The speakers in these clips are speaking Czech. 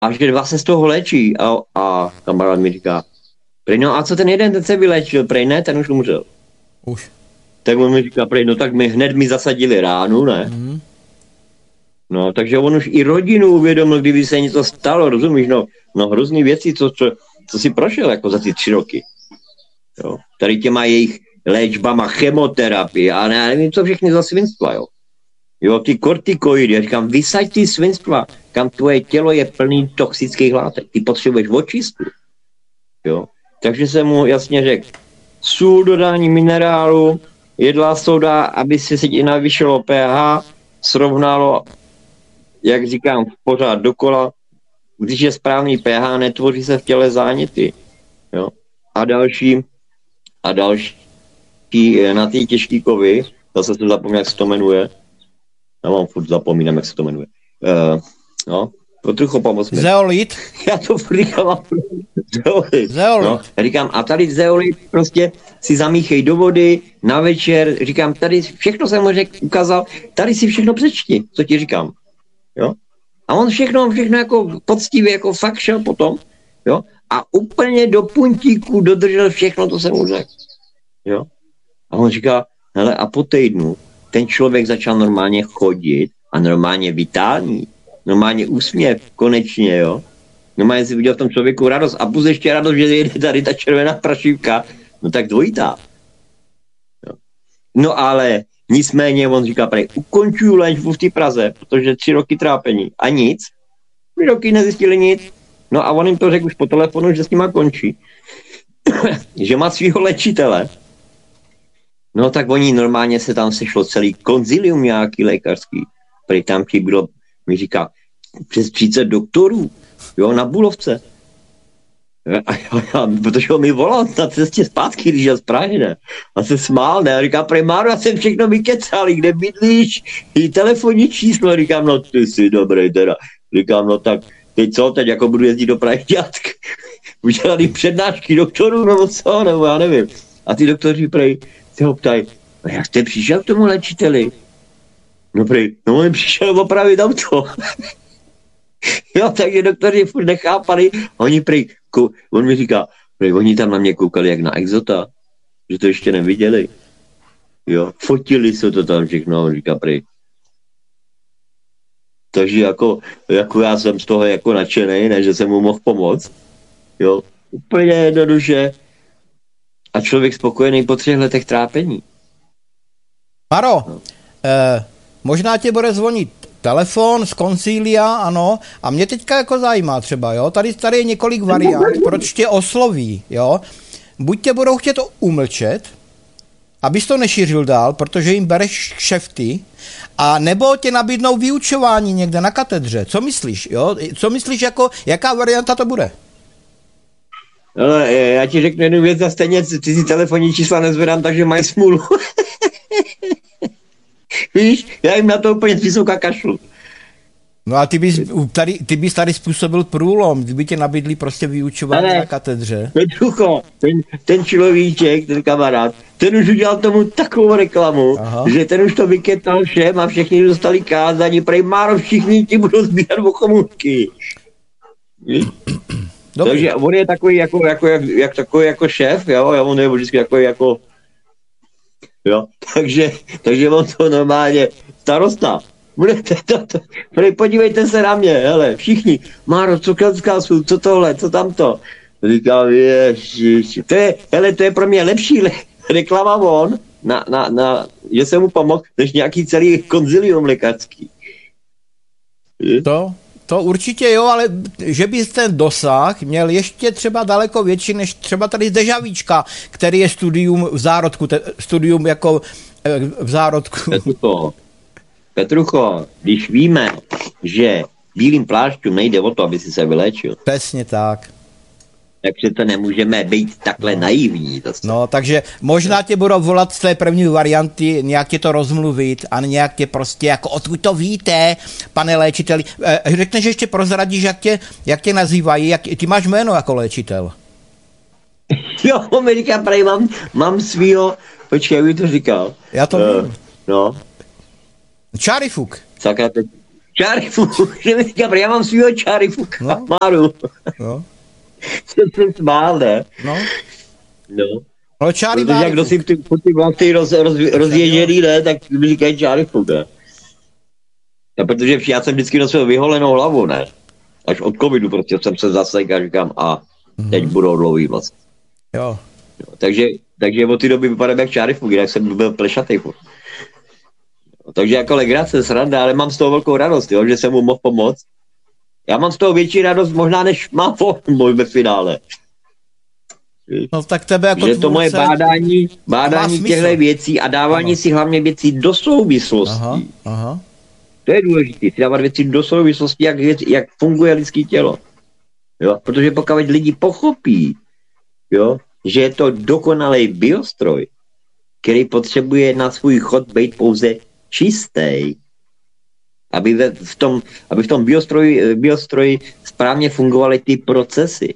a že 2 se z toho léčí a kamarád mi říká, prej, no a co ten jeden, ten se vylečil, prej ne, ten už umřel. Už. Tak on mi říká, prej, no tak hned mi zasadili ránu, ne? Mm. No, takže on už i rodinu uvědomil, kdyby se něco stalo, rozumíš, no hrozný věci, co si prošel jako za ty 3 roky. Jo. Tady těma jejich léčbama, chemoterapie a nevím, co všechny za svinstva, jo. Jo, ty kortikoidy, já říkám, vysaď ty svinstva, kam tvoje tělo je plný toxických látek. Ty potřebuješ očistku. Jo. Takže jsem mu jasně řekl, sůl, dodání minerálu, jedlá soda, aby se ti navýšilo pH, srovnalo, jak říkám, pořád dokola. Když je správný pH, netvoří se v těle záněty. Jo. A další na ty těžký kovy, zase jsem zapomněl, jak se to jmenuje. Já mám furt zapomínám, jak se to jmenuje. Potrucho pomoc mi. Zeolit? Já to říkám. Zeolit. No, říkám, a tady zeolit prostě si zamíchej do vody, na večer, říkám, tady všechno jsem mu ukázal, tady si všechno přečti, co ti říkám. Jo? A on všechno jako poctivě, jako fakt šel potom, jo? A úplně do puntíku dodržel všechno, to jsem mu řekl. Jo? A on říká, hele, a po týdnu ten člověk začal normálně chodit a normálně vitální, normálně úsměv, konečně, jo. Normálně si viděl v tom člověku radost a plus ještě radost, že jde tady ta červená prašivka, no tak dvojitá. Jo. No ale nicméně on říká, prej, ukončuju léčbu v té Praze, protože 3 roky trápení a nic, 3 roky nezjistili nic, no a on jim to řekl už po telefonu, že s nima končí, že má svýho léčitele. No tak oni normálně se tam sešlo celý konzilium nějaký lékařský. Prý tam bylo, mi říká, přes 30 doktorů, jo, na Bulovce. Protože on mi volal na cestě zpátky, když jel z Prahy, ne? A se smál, ne? A říká, prej, Máro, já jsem všechno vykecal, kde bydlíš, i telefonní číslo. Říkám, no ty jsi dobrý teda. Říkám, no tak teď co, teď jako budu jezdit do Prahy dělat udělaný přednášky doktorů, nebo co, nebo já nevím. A ty doktoři prej se ho ptají, no jak jste přišel k tomu léčiteli? No prej, no on přišel opravit auto. Jo, takže doktoři furt nechápali, oni prej, on mi říká, prej, oni tam na mě koukali jak na exota, že to ještě neviděli. Jo, fotili se to tam všechno, on říká prej. Takže jako já jsem z toho jako nadšenej, ne, že jsem mu mohl pomoct. Jo, úplně jednoduše. A člověk spokojený po 3 letech trápení. Maro, no. Možná tě bude zvonit telefon z koncilia, ano, a mě teďka jako zajímá třeba, jo, tady je několik variant, proč tě osloví, jo. Buď tě budou chtět umlčet, abys to nešířil dál, protože jim bereš kšefty, a nebo tě nabídnou vyučování někde na katedře. Co myslíš, jo? Co myslíš, jako, jaká varianta to bude? Ale já ti řeknu jednu věc, a stejně ty si telefonní čísla nezvedám, takže mají smůlu. Víš, já jim na to úplně vysoká kašlu. No a ty bys tady způsobil průlom, kdyby tě nabídli prostě vyučování na katedře. Petrucho, ten človíček, ten kamarád, ten už udělal tomu takovou reklamu, že ten už to vyketal všem a všichni dostali kázání, prej Máro, všichni ti budou sbírat o komůdky. Takže on je takový takový jako šéf, jo, a on je vždycky takový jako, jo, takže on to normálně starosta. Podívejte se na mě, hele, všichni, Máro, co Kazkásu, co tohle, co tamto. Říkám, ježiši, to je pro mě lepší reklama on, že jsem mu pomohl, než nějaký celý konzilium lékařský. To určitě jo, ale že bys ten dosah měl ještě třeba daleko větší, než třeba tady z Dežavíčka, který je studium v zárodku, studium jako v zárodku. Petrucho, když víme, že bílým plášťům nejde o to, aby si se vyléčil. Přesně tak. Takže to nemůžeme být takhle naivní. No, takže možná tě budou volat z té první varianty, nějak tě to rozmluvit a nějak tě prostě jako odkud to víte, pane léčiteli. Řekneš, že ještě prozradíš, jak tě nazývají, ty máš jméno jako léčitel. Jo, on mi říká, prej, mám svýho, počkej, jak to říkal. Já to vím. No. Čárifuk. Sakra, teď, Čárifu, já mám svýho čárifu Kamaru. No. Jsem smál, ne? No. No čári protože jak nosím ty vlasy rozježený, ne, tak mi říkají čárifu, ne? A protože já jsem vždycky nosil vyholenou hlavu, ne? Až od covidu prostě jsem se zasek a říkám, teď budou dlouhý vlasy. Jo. Takže od té doby vypadám jak čárifu, jinak jsem byl plešatý. Takže jako legrace, sranda, ale mám z toho velkou radost, jo, že jsem mu mohl pomoct. Já mám z toho větší radost možná, než má můj ve finále. No tak tebe jako že to moje bádání těchto věcí a dávání si hlavně věcí do souvislostí. Aha. To je důležité, si dávat věci do souvislosti, jak funguje lidské tělo. Jo? Protože pokud lidi pochopí, jo, že je to dokonalý biostroj, který potřebuje na svůj chod být pouze čistý, aby v tom biostroji správně fungovaly ty procesy.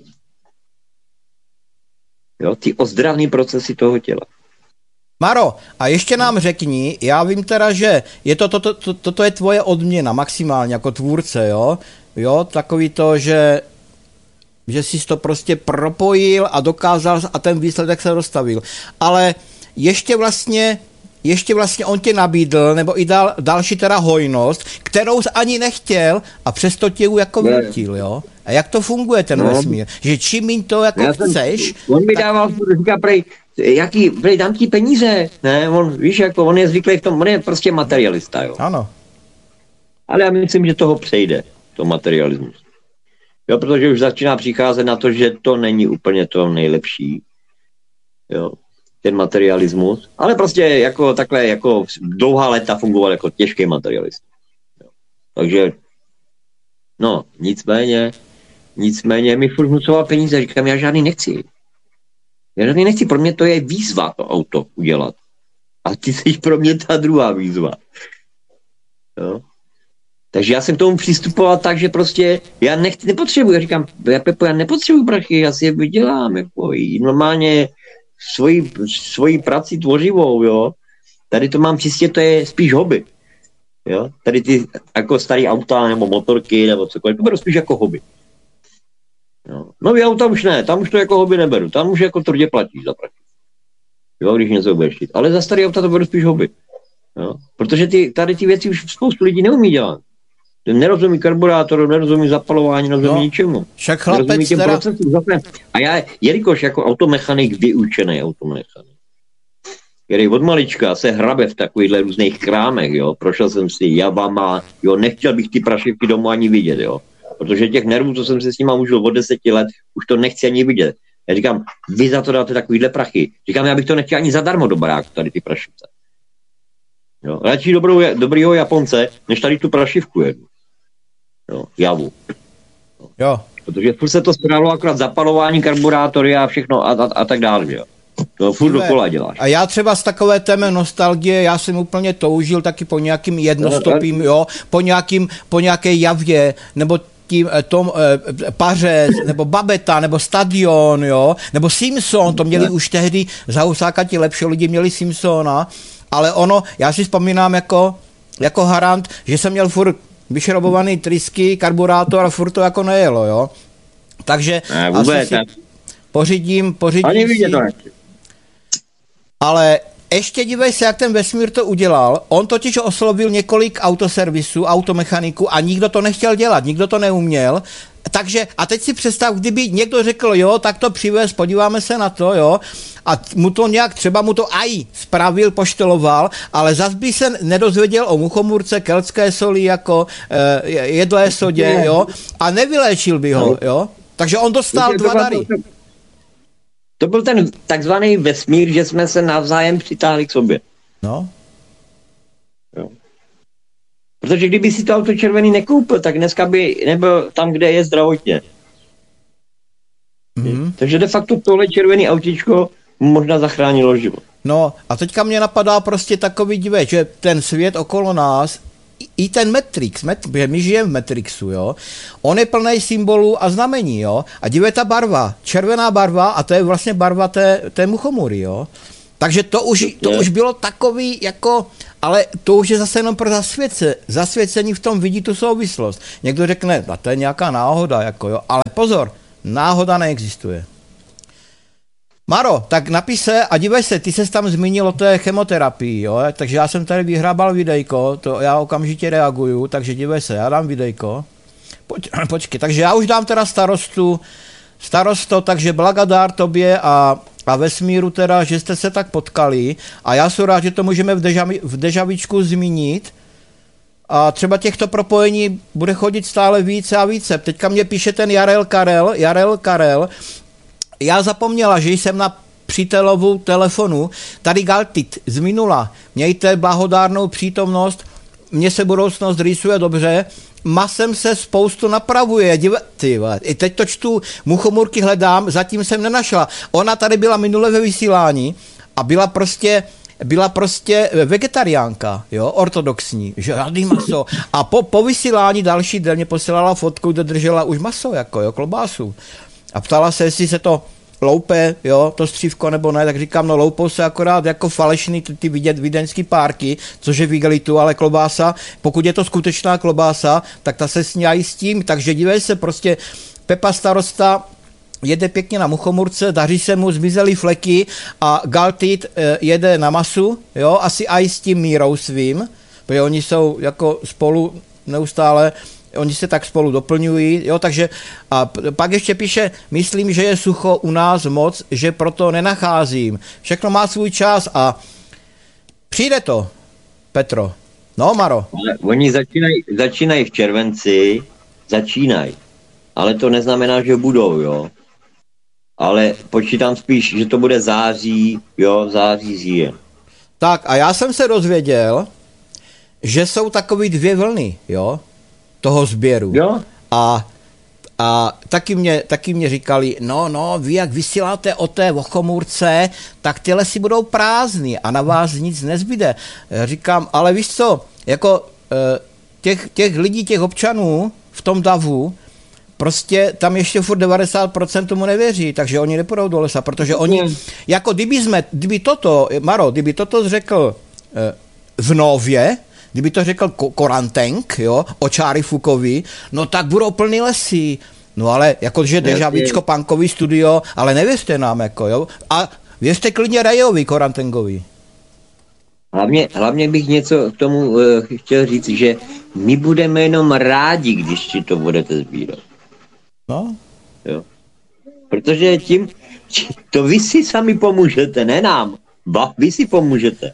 Jo, ty ozdravné procesy toho těla. Maro, a ještě nám řekni, já vím teda, že je toto je tvoje odměna maximálně jako tvůrce, jo? Jo, takový to, že jsi to prostě propojil a dokázal a ten výsledek se dostavil. Ale ještě vlastně on tě nabídl, nebo i další teda hojnost, kterou jsi ani nechtěl a přesto tě jako vynutil, jo? A jak to funguje ten vesmír? Že čím míň to jako chceš... On mi dával, říká prej, dám ti peníze, ne? On, víš, jako on je zvyklý v tom, on je prostě materialista, jo? Ano. Ale já myslím, že toho přejde, to materialismus. Jo, protože už začíná přicházet na to, že to není úplně to nejlepší, jo? Ten materialismus, ale prostě jako takhle, jako dlouhá léta fungoval jako těžký materialist. Jo. Takže, no, nicméně mi furt vnucoval peníze, říkám, já žádný nechci, pro mě to je výzva to auto udělat. A ty jsi pro mě ta druhá výzva. Jo. Takže já jsem k tomu přistupoval tak, že prostě já nepotřebuji, já říkám, Pepo, já nepotřebuji prachy, já si je vydělám, jako normálně svoji prací tvořivou, jo. Tady to mám čistě, to je spíš hobby. Jo. Tady ty jako starý auta nebo motorky nebo cokoliv, to beru spíš jako hobby. Jo. Nový auta už ne, tam už to jako hobby neberu, tam už jako tvrdě platíš za prachy. Jo, když něco budeš chtít. Ale za starý auta to beru spíš hobby. Jo. Protože tady ty věci už spoustu lidí neumí dělat. Nerozumí karburátoru, nerozumí zapalování, nerozumí ničemu. Však chlapec teda... A já, jelikož jako automechanik, vyučený automechanik, který od malička se hrabe v takovýchhle různých krámech, jo, prošel jsem si Javama, jo, nechtěl bych ty prašivky domů ani vidět, jo, protože těch nervů, co jsem se s nima užil od 10 let, už to nechci ani vidět. Já říkám, vy za to dáte takovýhle prachy. Říkám, já bych to nechtěl ani zadarmo do baráku, tady ty prašivce. Jo, radši dobrýho Japonce, než tady tu prašivku jednu. Jo, Javu. Jo. Protože furt se to staralo akorát zapalování, karburátory a všechno a tak dále, jo. To furt dokola děláš. A já třeba z takové téme nostalgie, já jsem úplně toužil taky po nějakým jednostopým, jo, po nějaké Javě, nebo Pařez, nebo Babeta, nebo Stadion, jo, nebo Simpson, to měli už tehdy, za Husáka ti lepší lidi měli Simpsona, ale já si vzpomínám jako harant, že jsem měl furt vyšrobovaný trysky, karburátor a furt to jako nejelo, jo. Takže asi si pořídím si. Ale ještě dívej se, jak ten vesmír to udělal. On totiž oslovil několik autoservisů, automechaniků a nikdo to nechtěl dělat, nikdo to neuměl. Takže, a teď si představ, kdyby někdo řekl, jo, tak to přivez, podíváme se na to, jo, a mu to nějak, třeba mu to spravil, pošteloval, ale zas by se nedozvěděl o muchomůrce, keltské soli, jako jedlé sodě, jo, a nevyléčil by ho, jo. Takže on dostal 2 dary. To byl ten takzvaný vesmír, že jsme se navzájem přitáhli k sobě. No. Jo. Protože kdyby si to auto červený nekoupil, tak dneska by nebyl tam, kde je zdravotně. Takže de facto tohle červený autíčko možná zachránilo život. No a teďka mě napadá prostě takový divé, že ten svět okolo nás, i ten Matrix, my žijeme v Matrixu, jo, on je plný symbolů a znamení, jo, a dívej ta barva, červená barva, a to je vlastně barva té muchomury, jo. Takže to už bylo takový jako, ale to už je zase jenom pro zasvěcení v tom vidí tu souvislost. Někdo řekne, to je nějaká náhoda, jako jo, ale pozor, náhoda neexistuje. Maro, tak napiš se a dívej se, ty ses tam zmínil o té chemoterapii, jo, takže já jsem tady vyhrábal videjko, to já okamžitě reaguju, takže dívej se, já dám videjko. Počkej, takže já už dám teda starosto, takže blagadár tobě a vesmíru teda, že jste se tak potkali a já jsem rád, že to můžeme v dežavičku zmínit a třeba těchto propojení bude chodit stále více a více. Teďka mě píše ten Jarel Karel, já zapomněla, že jsem na přítelovu telefonu, tady Galtit z minula, mějte blahodárnou přítomnost, mně se budoucnost rýsuje dobře, masem se spoustu napravuje, i teď to čtu, muchomurky hledám, zatím jsem nenašla. Ona tady byla minule ve vysílání a byla prostě vegetariánka, jo, ortodoxní, žádný maso. A po vysílání další den mě posílala fotku, kde držela už maso, jako jo, klobásu. A ptala se, jestli se to loupe, jo, to střívko nebo ne, tak říkám, no loupou se akorát jako falešný ty vídeňský párky, což je v igelitu, ale klobása, pokud je to skutečná klobása, tak ta se sníhají s tím, takže dívej se, prostě Pepa starosta jede pěkně na muchomurce, daří se mu, zmizely fleky a Galtit jede na masu, jo, asi i s tím Mírou svým, protože oni jsou jako spolu neustále, oni se tak spolu doplňují, jo, takže a pak ještě píše, myslím, že je sucho u nás moc, že proto nenacházím. Všechno má svůj čas a přijde to, Petro. No, Maro. Oni začínají v červenci, ale to neznamená, že budou, jo. Ale počítám spíš, že to bude září, říjen. Tak a já jsem se dozvěděl, že jsou takový 2 vlny, jo, toho sběru. Jo. A taky mě říkali, no, vy jak vysíláte o té Vochomůrce, tak ty lesy budou prázdný a na vás nic nezbyde. Říkám, ale víš co, jako těch lidí, těch občanů v tom davu, prostě tam ještě furt 90% tomu nevěří, takže oni nepůjdou do lesa, protože oni, jako kdyby toto řekl v Nově, kdyby to řekl Korantenk, jo, o Čáry Fukovi, no tak budou plný lesy. No ale jakože Dežavíčko, punkový studio, ale nevěřte nám, jako jo. A věřte klidně Rajovi, Korantenkovi. Hlavně bych něco k tomu chtěl říct, že my budeme jenom rádi, když si to budete sbírat. No. Jo. Protože to vy si sami pomůžete, ne nám. Vy si pomůžete.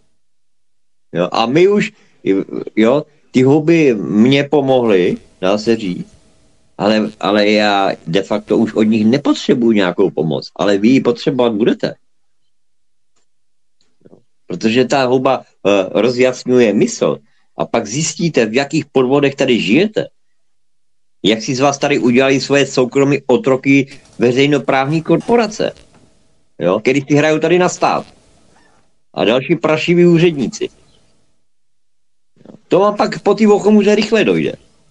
Jo, a my už, jo, ty huby mě pomohly, dá se říct, ale já de facto už od nich nepotřebuji nějakou pomoc, ale vy ji potřebovat budete. Protože ta huba rozjasňuje mysl a pak zjistíte, v jakých podvodech tady žijete. Jak si z vás tady udělali svoje soukromí otroky veřejnoprávní korporace, jo, který si hrajou tady na stát. A další prašiví úředníci. To vám pak po té Vochomuře rychle dojde.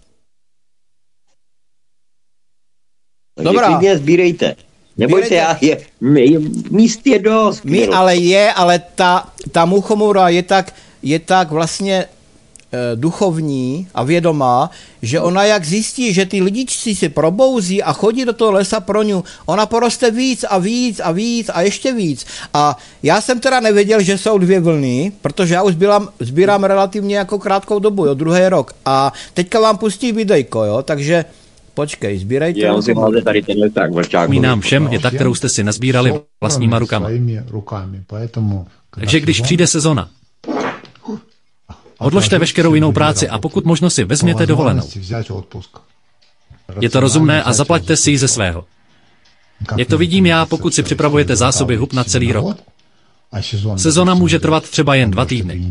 Takže klidně sbírejte. Nebojte, míst je dost. Ale ta Muchomura je tak vlastně duchovní a vědomá, že ona jak zjistí, že ty lidičci si probouzí a chodí do toho lesa pro ňu, ona poroste víc a víc a víc a ještě víc. A já jsem teda nevěděl, že jsou 2 vlny, protože já už sbírám relativně jako krátkou dobu, jo, 2. rok. A teďka vám pustí videjko, jo, takže počkej, sbírejte. Já si máte tady tenhle tak vrčák. Mínám všem je ta, kterou jste si nazbírali vlastníma rukama. Takže když přijde sezona, odložte veškerou jinou práci a pokud možno si vezměte dovolenou. Je to rozumné a zaplaťte si ji ze svého. Jak to vidím já, pokud si připravujete zásoby hub na celý rok. Sezona může trvat třeba jen 2 týdny.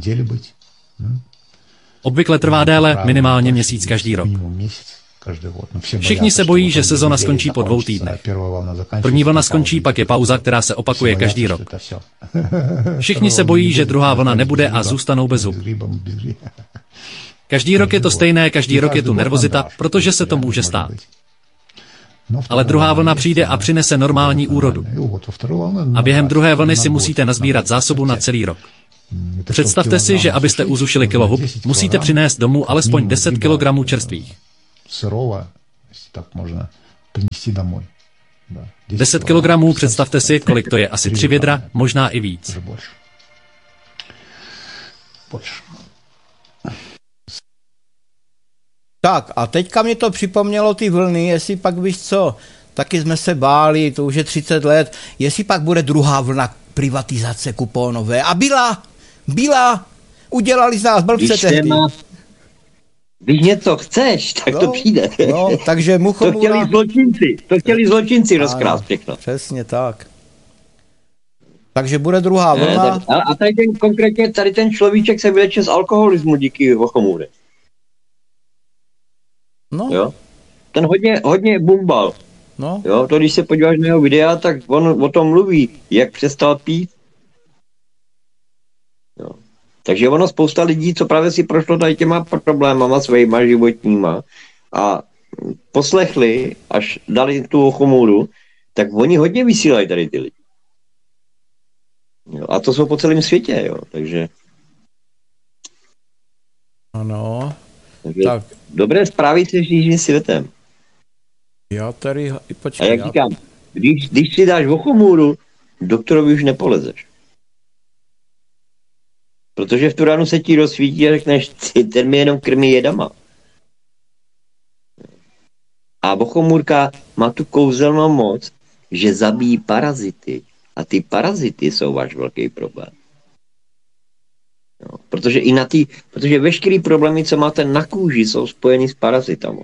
Obvykle trvá déle, minimálně měsíc každý rok. Všichni se bojí, že sezona skončí po 2 týdnech. První vlna skončí, pak je pauza, která se opakuje každý rok. Všichni se bojí, že druhá vlna nebude a zůstanou bez hub. Každý rok je to stejné, každý rok je tu nervozita, protože se to může stát. Ale druhá vlna přijde a přinese normální úrodu. A během druhé vlny si musíte nazbírat zásobu na celý rok. Představte si, že abyste uzušili kilo hub, musíte přinést domů alespoň 10 kg čerstvých. 10 kg, představte si, kolik to je, asi 3 vědra, možná i víc. Tak a teďka mě to připomnělo ty vlny, jestli pak víš co, taky jsme se báli, to už je 30 let, jestli pak bude druhá vlna privatizace kuponové. A byla, udělali z nás blbce tehdy. Když něco chceš, tak to přijde. No, takže Muchomura... To chtěli zločinci rozkrást všechno. Přesně tak. Takže bude druhá vlna. A tady ten človíček se vyleče z alkoholismu díky Muchomuře. No. Jo? Ten hodně bumbal. No. Jo, to když se podíváš na jeho videa, tak on o tom mluví, jak přestal pít. Jo. Takže ono spousta lidí, co právě si prošlo tady těma problémama svýma životníma a poslechli, až dali tu Muchomuru, tak oni hodně vysílají tady ty lidi. Jo, a to jsou po celém světě, jo, takže... Ano. Takže tak. Dobré zprávy se říží světem. Já tady... Počkej, a jak říkám, když si dáš Muchomuru, doktorovi už nepolezeš. Protože v tu ránu se ti rozsvítí a řekneš, ten mi jenom krmí jedama. A Muchomurka má tu kouzelnou moc, že zabíjí parazity. A ty parazity jsou váš velký problém. Jo, protože veškerý problémy, co máte na kůži, jsou spojeny s parazitama.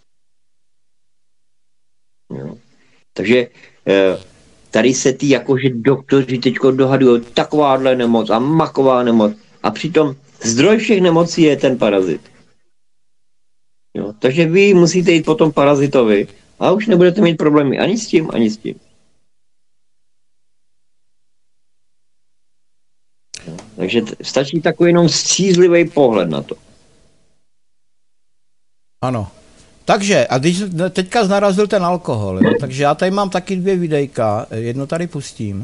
Jo. Takže tady se ty jakože doktoři teďko dohadují takováhle nemoc a maková nemoc. A přitom zdroj všech nemocí je ten parazit. Jo. Takže vy musíte jít po tom parazitovi a už nebudete mít problémy ani s tím, ani s tím. Jo. Takže stačí takový jenom střízlivý pohled na to. Ano. Takže, a když teďka narazil ten alkohol, jo, takže já tady mám taky 2 videjka, jedno tady pustím.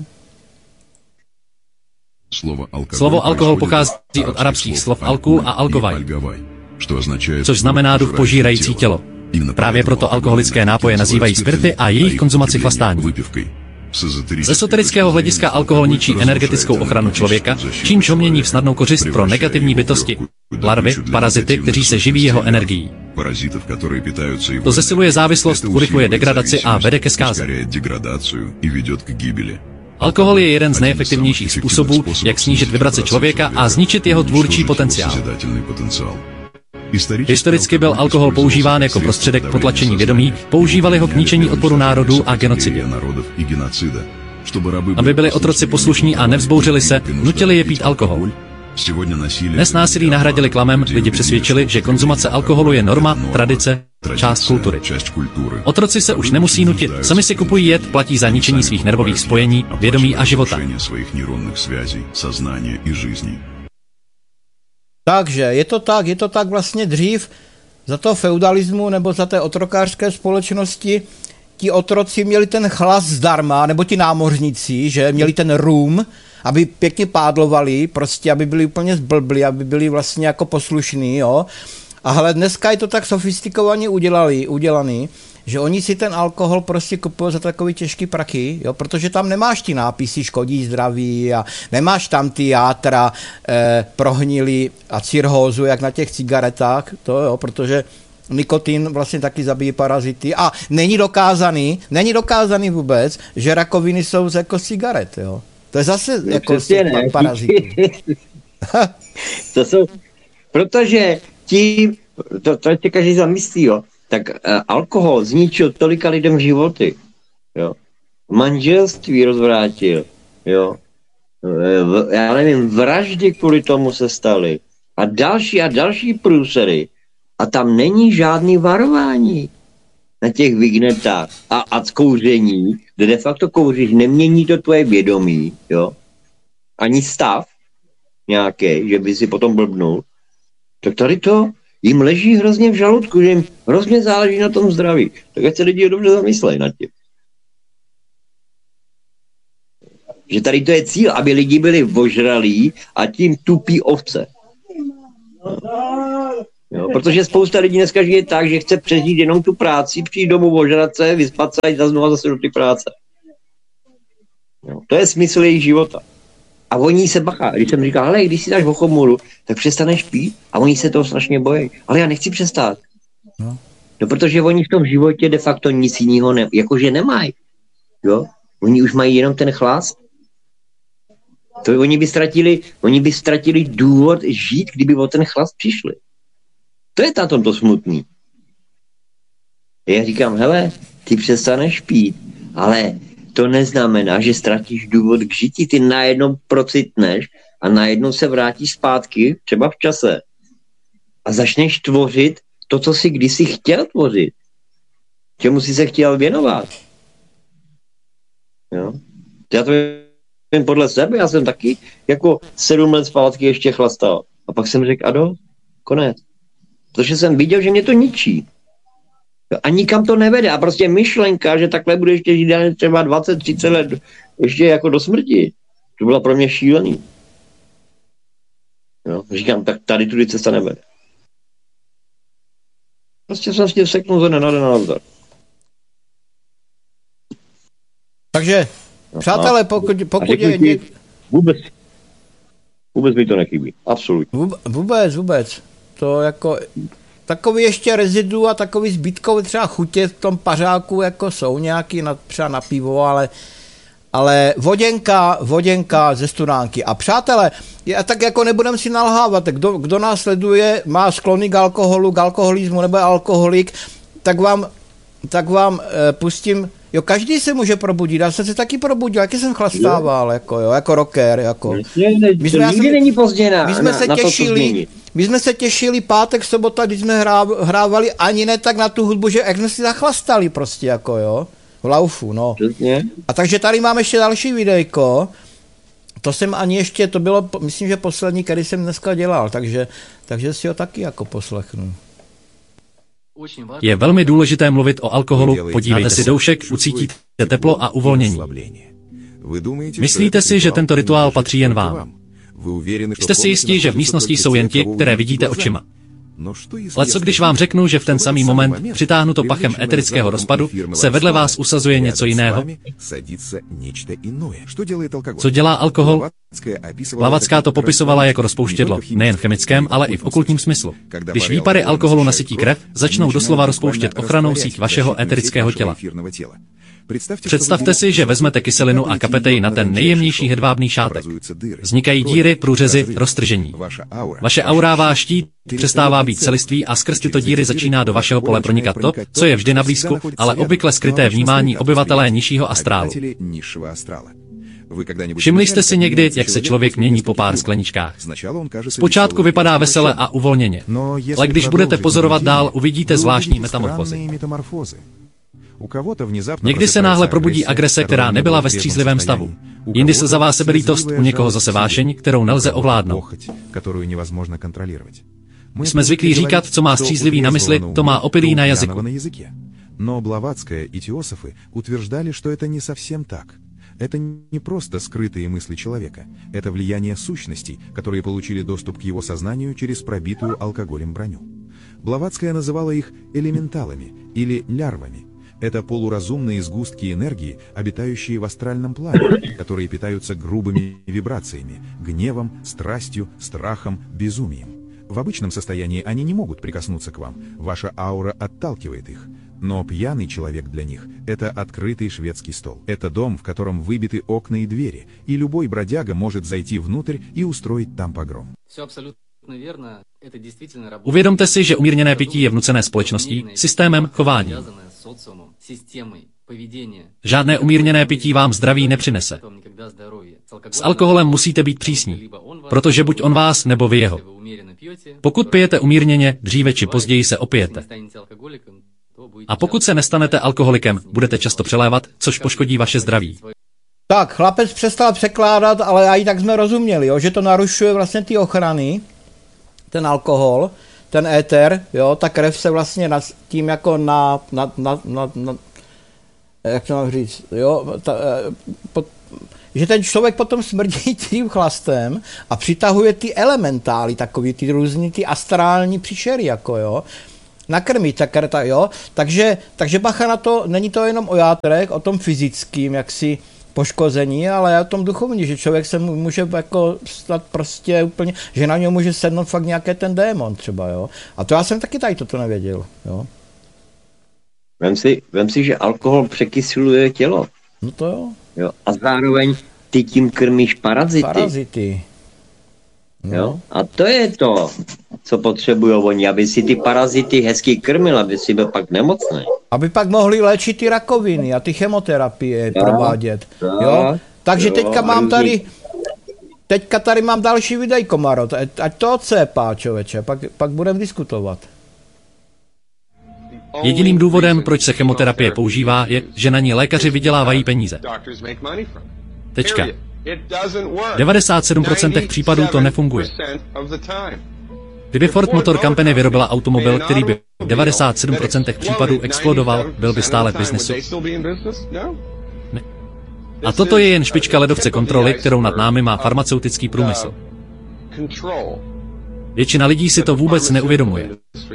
Slovo alkohol pochází od arabských slov alkul a alkovaj, což znamená duch požírající tělo. Právě proto alkoholické nápoje nazývají spirty a jejich konzumaci chlastání. Z esoterického hlediska alkohol ničí energetickou ochranu člověka, čímž ho mění v snadnou kořist pro negativní bytosti, larvy, parazity, kteří se živí jeho energií. To zesiluje závislost, urychluje degradaci a vede ke zkáze. Alkohol je jeden z nejefektivnějších způsobů, jak snížit vibrace člověka a zničit jeho tvůrčí potenciál. Historicky byl alkohol používán jako prostředek k potlačení vědomí, používali ho k ničení odporu národů a genocidě. Aby byli otroci poslušní a nevzbouřili se, nutili je pít alkohol. Dnes násilí nahradili klamem, lidi přesvědčili, že konzumace alkoholu je norma, tradice, část kultury. Otroci se už nemusí nutit, sami si kupují jed, platí za ničení svých nervových spojení, vědomí a života. Takže je to tak vlastně dřív za toho feudalismu nebo za té otrokářské společnosti ti otroci měli ten chlas zdarma, nebo ti námořníci, že měli ten rum, aby pěkně pádlovali, prostě aby byli úplně zblbli, aby byli vlastně jako poslušní, jo. A hele, dneska je to tak sofistikovaně udělaný, že oni si ten alkohol prostě kupují za takový těžký prachy, jo, protože tam nemáš ty nápisy škodí zdraví a nemáš tam ty játra prohnilý a cirhózu, jak na těch cigaretách, to jo, protože nikotin vlastně taky zabíjí parazity a není dokázaný vůbec, že rakoviny jsou jako cigaret, jo. To je zase no, jako parazity. To jsou, protože to tě každý zamyslí, jo, tak alkohol zničil tolika lidem životy, jo. Manželství rozvrátil, jo. Já nevím, vraždy kvůli tomu se staly a další průsery a tam není žádný varování na těch vignetách a kouření, kde de facto kouříš, nemění to tvoje vědomí, jo, ani stav nějaký, že by si potom blbnul, tak tady to Jim leží hrozně v žaludku, že jim hrozně záleží na tom zdraví. Tak ať se lidi dobře zamyslejí nad tím. Že tady to je cíl, aby lidi byli ožralí a tím tupí ovce. Jo, protože spousta lidí dneska žije tak, že chce přežít jenom tu práci, přijít domů, ožrat se, vyspat se a jít zase do ty práce. Jo, to je smysl jejich života. A oni se bacha. Když jsem říkal, hele, když si dáš ochomuru, tak přestaneš pít a oni se toho strašně bojí. Ale já nechci přestát. No, protože oni v tom životě de facto nic jiného jakože nemají. Jo? Oni už mají jenom ten chlast. To oni by ztratili důvod žít, kdyby o ten chlast přišli. To je na tomto smutný. Já říkám, hele, ty přestaneš pít, ale to neznamená, že ztratíš důvod k žití. Ty najednou procitneš a najednou se vrátíš zpátky, třeba v čase. A začneš tvořit to, co jsi kdysi chtěl tvořit. Čemu jsi se chtěl věnovat. Jo? Já to vím podle sebe, já jsem taky jako 7 let zpátky ještě chlastal. A pak jsem řekl, Ado, konec. Protože jsem viděl, že mě to ničí. A nikam to nevede. A prostě myšlenka, že takhle bude ještě žít třeba 20-30 let ještě jako do smrti. To byla pro mě šílený. Jo? Říkám, tak tady tudy cesta nevede. Prostě jsem s tím seknul ze dne na den na navzdar. Takže, přátelé, pokud je... Vůbec mi to nechybí. Absolutně. Vůbec. To jako... Takový ještě rezidu a takový zbytkové třeba chutě v tom pařáku jako jsou nějaký třeba na pivo, ale voděnka ze studánky. A přátelé, tak jako nebudem si nalhávat, kdo nás sleduje, má sklony k alkoholu, k alkoholismu nebo je alkoholik, tak vám pustím, jo, každý se může probudit, já jsem se taky probudil, jaký jsem chlastával, jako rocker, jako. Není pozdě My jsme se těšili pátek, sobota, když jsme hrávali ani ne tak na tu hudbu, že jak jsme si zachlastali prostě, jako jo, v laufu, no. A takže tady mám ještě další videjko, to jsem ani ještě, to bylo, myslím, že poslední, který jsem dneska dělal, takže si ho taky jako poslechnu. Je velmi důležité mluvit o alkoholu, podívejte si doušek, ucítíte teplo a uvolnění. Myslíte si, že tento rituál patří jen vám? Jste si jistí, že v místnosti jsou jen ti, které vidíte očima. Ale co když vám řeknu, že v ten samý moment, přitáhnuto pachem eterického rozpadu, se vedle vás usazuje něco jiného? Co dělá alkohol? Blavacká to popisovala jako rozpouštědlo, nejen v chemickém, ale i v okultním smyslu. Když výpary alkoholu nasytí krev, začnou doslova rozpouštět ochrannou síť vašeho eterického těla. Představte si, že vezmete kyselinu a kapete ji na ten nejjemnější hedvábný šátek. Vznikají díry, průřezy, roztržení. Vaše aurává štít přestává být celistvý a skrz tyto díry začíná do vašeho pole pronikat to, co je vždy na blízku, ale obvykle skryté vnímání obyvatelé nižšího astrálu. Všimli jste si někdy, jak se člověk mění po pár skleničkách? Zpočátku vypadá vesele a uvolněně, ale když budete pozorovat dál, uvidíte zvláštní metamorfózy. Někdy se náhle probudí agrese, která nebyla ve střízlivém stavu. Jindy se za vás sebelítost, u někoho zase vášeň, kterou nelze ovládnout. Jsme zvyklí říkat, co má střízlivý na mysli, to má opilý na jazyku. Но Блаватская и теософы утверждали, что это не совсем так. Это не просто скрытые мысли человека. Это влияние сущностей, которые получили доступ к его сознанию через пробитую алкоголем броню. Блаватская называла их элементалами или лярвами. Это полуразумные сгустки энергии, обитающие в астральном плане, которые питаются грубыми вибрациями, гневом, страстью, страхом, безумием. В обычном состоянии они не могут прикоснуться к вам, ваша аура отталкивает их. Но пьяный человек для них – это открытый шведский стол. Это дом, в котором выбиты окна и двери, и любой бродяга может зайти внутрь и устроить там погром. Uvědomte si, že umírněné pití je vnucené společností, systémem chování. Žádné umírněné pití vám zdraví nepřinese. S alkoholem musíte být přísní, protože buď on vás, nebo vy jeho. Pokud pijete umírněně, dříve či později se opijete. A pokud se nestanete alkoholikem, budete často přelévat, což poškodí vaše zdraví. Tak, chlapec přestal překládat, ale i tak jsme rozuměli, jo, že to narušuje vlastně ty ochrany, ten alkohol. ten éter, jo, ta krev se vlastně tím jako jak to mám říct, jo, že ten člověk potom smrdí tím chlastem a přitahuje ty elementály, takový ty různý, ty astrální příšery, jako jo, nakrmí ta krta, jo, takže bacha na to, není to jenom o játrech, o tom fyzickým, jaksi poškození, ale o tom duchovní, že člověk se může jako stát prostě úplně, že na něj může sednout fakt nějaký ten démon třeba, jo. A to já jsem taky tady toto nevěděl, jo. Vem si, že alkohol překyseluje tělo. No to jo. Jo. A zároveň ty tím krmíš parazity. No. Jo? A to je to, co potřebují oni, aby si ty parazity hezky krmil, aby si byl pak nemocný. Aby pak mohli léčit ty rakoviny a ty chemoterapie provádět. Jo? Takže teďka tady mám další videjko, Maro, ať to odsépá, člověče, pak budeme diskutovat. Jediným důvodem, proč se chemoterapie používá, je, že na ní lékaři vydělávají peníze. Tečka. V 97% případů to nefunguje. Kdyby Ford Motor Company vyrobila automobil, který by v 97% případů explodoval, byl by stále v biznesu? Ne. A toto je jen špička ledovce kontroly, kterou nad námi má farmaceutický průmysl. Většina lidí si to vůbec neuvědomuje.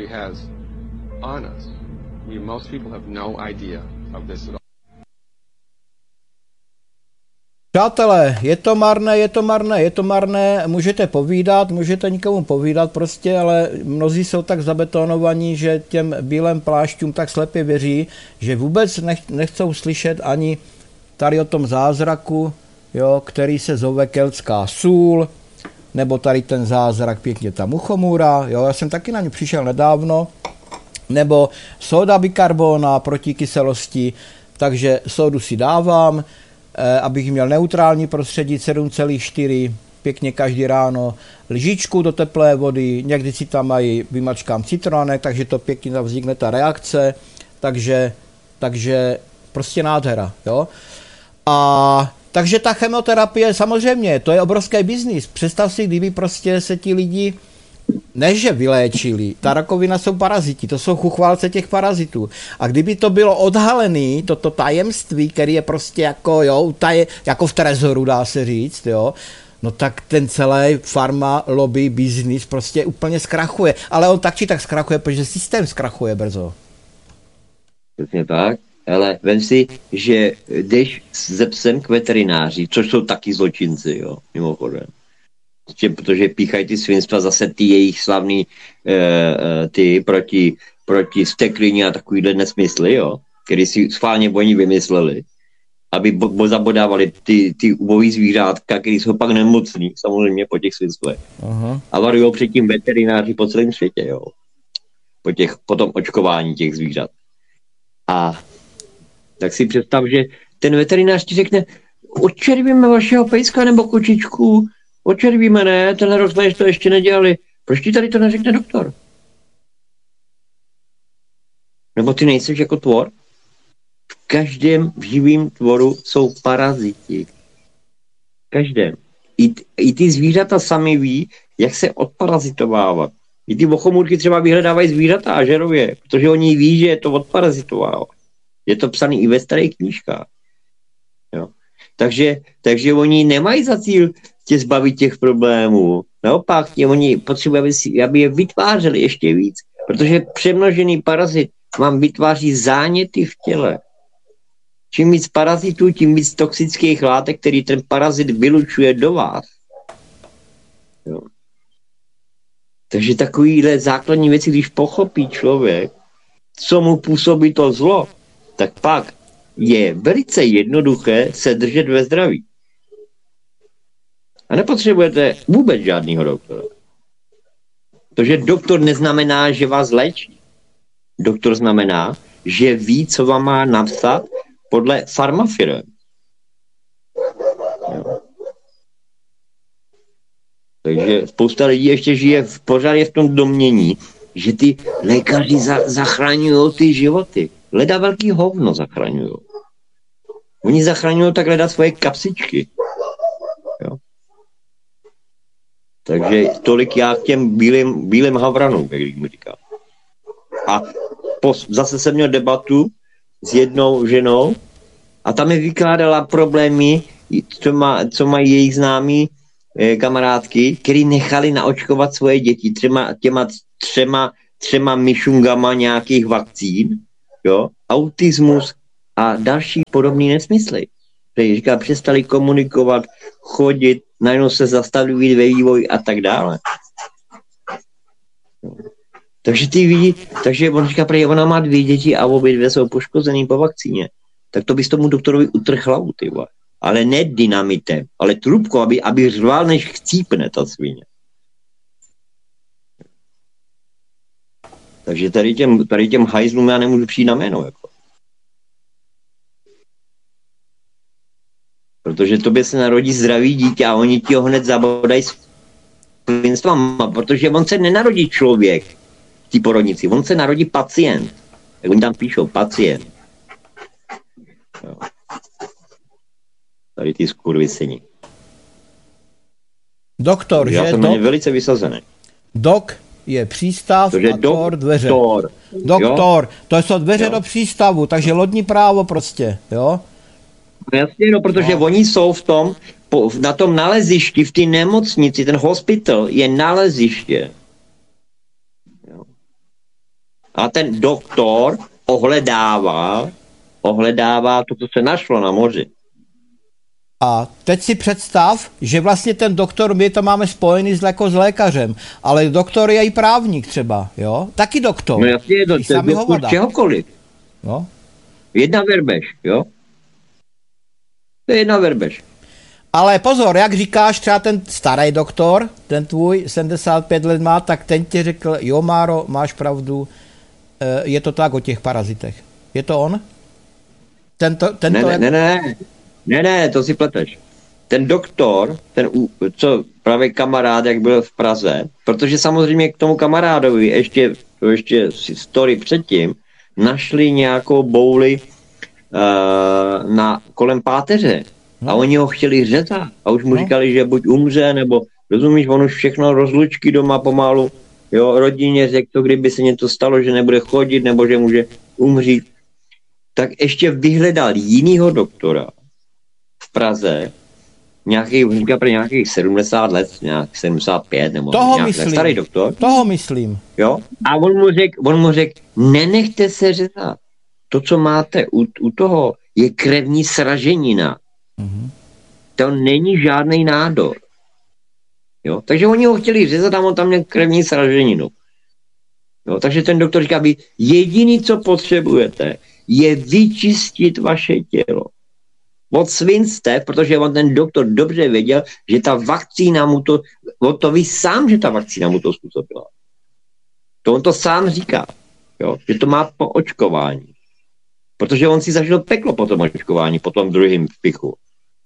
Přátelé, je to marné, můžete povídat, můžete nikomu povídat prostě, ale mnozí jsou tak zabetonovaní, že těm bílým plášťům tak slepě věří, že vůbec nechcou slyšet ani tady o tom zázraku, jo, který se zove keltská sůl, nebo tady ten zázrak pěkně ta muchomůra, jo, já jsem taky na ně přišel nedávno, nebo soda bikarbona proti kyselosti, takže sodu si dávám, abych měl neutrální prostředí 7,4, pěkně každý ráno, lžičku do teplé vody, někdy si tam mají, vymačkám citronek, takže to pěkně tam vznikne ta reakce, takže prostě nádhera, jo. A takže ta chemoterapie, samozřejmě, to je obrovský biznis. Představ si, kdyby prostě se ti lidi ne, že vyléčili, ta rakovina jsou paraziti, to jsou chuchválce těch parazitů. A kdyby to bylo odhalené, toto tajemství, který je prostě jako, jo, jako v trezoru, dá se říct, jo, no tak ten celý pharma lobby business prostě úplně zkrachuje. Ale on tak či tak zkrachuje, protože systém zkrachuje brzo. Přesně tak. Ale vem si, že jdeš se psem k veterináři, což jsou taky zločinci, jo, mimochodem. Protože píchají ty svinstva zase ty jejich slavný ty proti steklině a takovýhle nesmysly, jo, který si schválně oni vymysleli, aby zabodávali ty ubový zvířátka, který jsou pak nemocný, samozřejmě po těch svinstvech. A varujou předtím veterináři po celém světě, jo, po tom očkování těch zvířat. A tak si představ, že ten veterinář ti řekne, odčervíme vašeho pejska nebo kočičku, odčervíme, ne, tenhle rok jsme to ještě nedělali. Proč ti tady to neřekne doktor? Nebo ty nejseš jako tvor? V každém živým tvoru jsou paraziti. V každém. I ty zvířata sami ví, jak se odparazitovávat. I ty bochomůrky třeba vyhledávají zvířata a žerově, protože oni ví, že je to odparazitovávat. Je to psané i ve starých knížkách. Jo. Takže oni nemají za cíl tě zbavit těch problémů. Naopak, oni potřebují, aby je vytvářeli ještě víc, protože přemnožený parazit vám vytváří záněty v těle. Čím víc parazitů, tím víc toxických látek, který ten parazit vylučuje do vás. Jo. Takže takovýhle základní věci, když pochopí člověk, co mu působí to zlo, tak pak je velice jednoduché se držet ve zdraví. A nepotřebujete vůbec žádného doktora. Protože doktor neznamená, že vás léčí. Doktor znamená, že ví, co vám má napsat podle farmafirem. Takže spousta lidí ještě žije pořád je v tom domnění, že ty lékaři zachraňují ty životy. Leda velký hovno zachraňují. Oni zachraňují tak leda svoje kapsičky. Jo. Takže tolik já k těm bílým havranům, jak mi říká. A zase jsem měl debatu s jednou ženou a tam mi vykládala problémy, co mají jejich známí kamarádky, který nechali naočkovat svoje děti třema myšungama nějakých vakcín, jo, autismus a další podobný nesmysly. Říká, přestali komunikovat, chodit, najednou se zastavili ve vývoji a tak dále. Takže ty vidí, takže on říká, protože ona má 2 děti a obě 2 jsou poškozený po vakcíně. Tak to bys tomu doktorovi utrhl hlavu, ty vole. Ale ne dynamitem, ale trubkou, aby řval, než chcípne ta svině. Takže tady těm hajzlům já nemůžu přijít na jméno, jako. Protože tobě se narodí zdravý dítě a oni ti ho hned zabodají s svinstvama, protože on se nenarodí člověk v té porodnici, on se narodí pacient. Jak oni tam píšou, pacient. Jo. Tady ty skurvisini. Doktor, já že? Jsem na ně velice vysazený. Dok je přístav a tor dveře. Doktor, jo? To jsou dveře do přístavu, takže lodní právo prostě, jo? Jasně, no, protože oni jsou na tom nalezišti, v té nemocnici, ten hospital je naleziště. Jo. A ten doktor ohledává to, co se našlo na moři. A teď si představ, že vlastně ten doktor, my to máme spojený s lékařem, ale doktor je i právník třeba, jo? Taky doktor. No jasně, to je doktor čehokoliv. No. Jedna verbež, jo? To je jedna verbež. Ale pozor, jak říkáš, třeba ten starý doktor, ten tvůj 75 let má, tak ten ti řekl, jo Máro, máš pravdu, je to tak o těch parazitech. Je to on? Ne, to si pleteš. Ten doktor, co právě kamarád, jak byl v Praze, protože samozřejmě k tomu kamarádovi ještě story předtím, našli nějakou bouli kolem páteře a oni ho chtěli řezat a už mu říkali, že buď umře, nebo rozumíš, on už všechno rozlučky doma pomalu, jo, rodině řekl to, kdyby se něco stalo, že nebude chodit, nebo že může umřít, tak ještě vyhledal jinýho doktora v Praze, nějakých 70 let, nějak 75, nebo nějak starý doktor. Toho myslím. Jo? A on mu řekl, nenechte se řezat. To, co máte u toho, je krevní sraženina. Mm-hmm. To není žádný nádor. Jo? Takže oni ho chtěli řezat a on tam měl krevní sraženinu. Jo? Takže ten doktor říká, vy jediný, co potřebujete, je vyčistit vaše tělo od svinstev, protože on ten doktor dobře věděl, že ta vakcína on to ví sám, že ta vakcína mu to způsobila. To on to sám říká, jo? Že to má po očkování. Protože on si zažil peklo po tom očkování, po tom druhém pichu.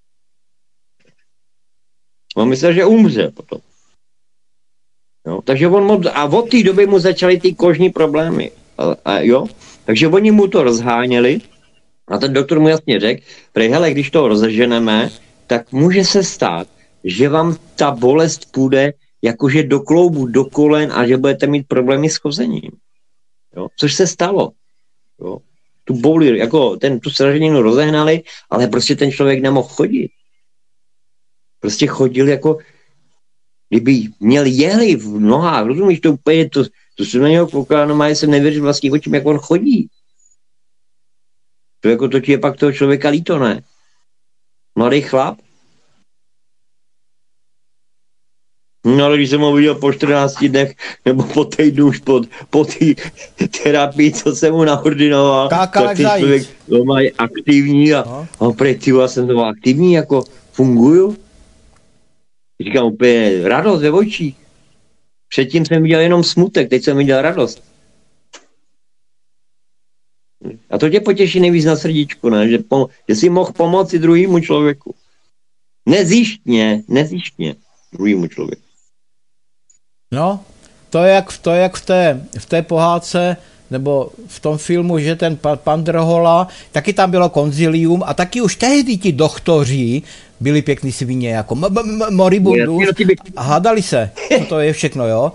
On myslel, že umře potom. Jo? Takže od té doby mu začaly ty kožní problémy. Jo? Takže oni mu to rozháněli a ten doktor mu jasně řekl, hele, když to rozeženeme, tak může se stát, že vám ta bolest půjde jakože do kloubu, do kolen a že budete mít problémy s chozením. Jo? Což se stalo. Jo? Tu bouli, jako tu sraženinu rozehnali, ale prostě ten člověk nemohl chodit. Prostě chodil jako, kdyby měl jehly v nohách, rozumíš, to úplně, to jsem na něho koukal, no jsem nevěřil vlastním očím, jak on chodí. To jako to ti je pak toho člověka líto, ne? Mladý chlap. No ale když jsem ho viděl po 14 dnech, nebo po týdnu už po té terapii, co jsem mu naordinoval, tak ten člověk doma je aktivní a já jsem doma aktivní, jako funguju. Říkám úplně radost ve očích. Předtím jsem viděl jenom smutek, teď jsem viděl radost. A to tě potěší nejvíc na srdíčku, ne? Že jsi mohl pomoci druhému člověku. Nezištně druhému člověku. No, to je jak v té pohádce, nebo v tom filmu, že ten pan Drhola, taky tam bylo konzilium a taky už tehdy ti doktoři byli pěkný svině, jako moribundus a hádali se, co to je všechno, jo.